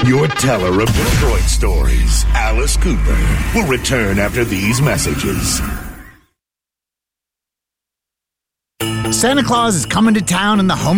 Your teller of Detroit stories, Alice Cooper, will return after these messages. Santa Claus is coming to town in the home